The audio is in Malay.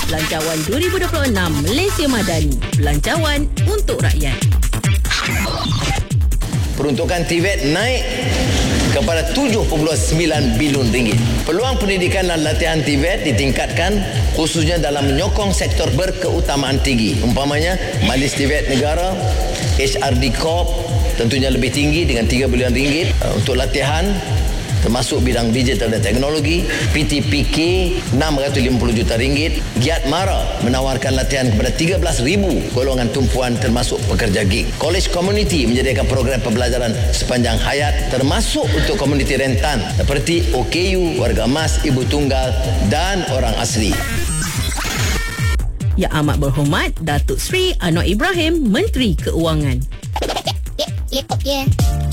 Belanjawan 2026 Malaysia Madani. Belanjawan untuk rakyat. Peruntukan TVET naik kepada 7.9 bilion ringgit. Peluang pendidikan dan latihan TVET ditingkatkan khususnya dalam menyokong sektor berkeutamaan tinggi. Umpamanya Majlis TVET Negara, HRD Corp tentunya lebih tinggi dengan 3 bilion ringgit untuk latihan termasuk bidang digital dan teknologi. PTPK 650 juta ringgit. Giat Mara menawarkan latihan kepada 13,000 golongan tumpuan termasuk pekerja gig. College Community menyediakan program pembelajaran sepanjang hayat termasuk untuk komuniti rentan seperti OKU, warga emas, ibu tunggal dan orang asli. Yang amat berhormat Datuk Seri Anwar Ibrahim, Menteri Keuangan. Yeah.